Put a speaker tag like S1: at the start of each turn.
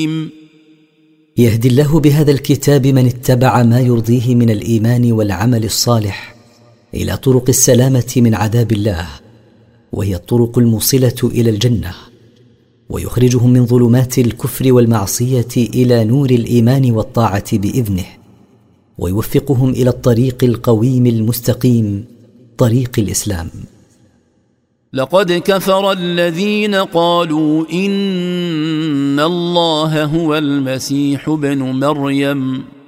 S1: يهدي الله بهذا الكتاب من اتبع ما يرضيه من الإيمان والعمل الصالح إلى طرق السلامة من عذاب الله، وهي الطرق الموصلة إلى الجنة، ويخرجهم من ظلمات الكفر والمعصية إلى نور الإيمان والطاعة بإذنه، ويوفقهم إلى الطريق القويم المستقيم، طريق الإسلام.
S2: لقد كفر الذين قالوا إن الله هو المسيح ابن مريم